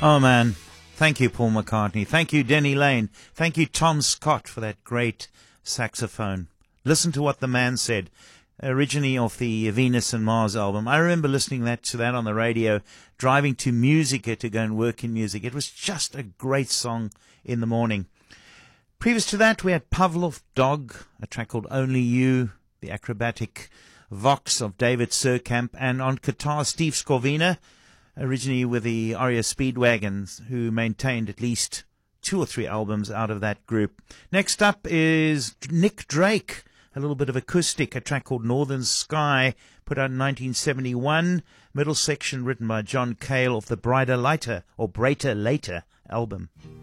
Oh, man. Thank you, Paul McCartney. Thank you, Denny Lane. Thank you, Tom Scott, for that great saxophone. Listen to what the man said, originally off the Venus and Mars album. I remember listening to that on the radio, driving to Musica to go and work in music. It was just a great song in the morning. Previous to that, we had Pavlov Dog, a track called Only You, the acrobatic Vox of David Surkamp, and on guitar, Steve Scorvina, originally with the Aria Speedwagons, who maintained at least 2 or 3 albums out of that group. Next up is Nick Drake, a little bit of acoustic, a track called Northern Sky, put out in 1971, middle section written by John Cale of the Brighter Later album.